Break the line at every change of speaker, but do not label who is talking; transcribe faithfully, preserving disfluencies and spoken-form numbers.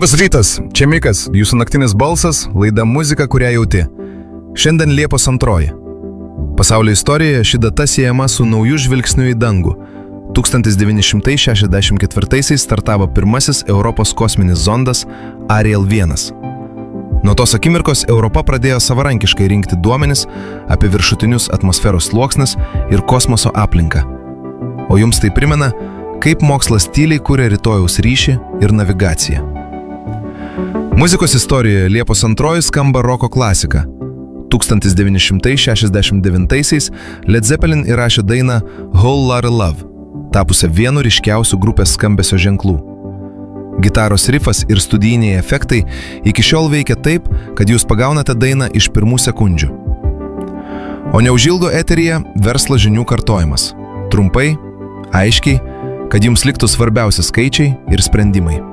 Labas rytas, čia Mikas, jūsų naktinis balsas, laida muzika, kurią jauti. Šiandien Liepos antroji. Pasaulio istorijoje ši data siejama su nauju žvilgsniu į dangų. tūkstantis devyni šimtai šešiasdešimt ketvirtaisiais startavo pirmasis Europos kosminis zondas Ariel vienas. Nuo tos akimirkos Europa pradėjo savarankiškai rinkti duomenis apie viršutinius atmosferos sluoksnius ir kosmoso aplinką. O jums tai primena, kaip mokslas tyliai kuria rytojaus ryšį ir navigaciją. Muzikos istorijoje Liepos antroji skamba roko klasika. tūkstantis devyni šimtai šešiasdešimt devintaisiais Led Zeppelin įrašė dainą Whole Lotta Love, tapusią vienu ryškiausių grupės skambesio ženklų. Gitaros rifas ir studijiniai efektai iki šiol veikia taip, kad jūs pagaunate dainą iš pirmų sekundžių. O neužilgo eteryje verslo žinių kartojimas. Trumpai, aiškiai, kad jums liktų svarbiausi skaičiai ir sprendimai.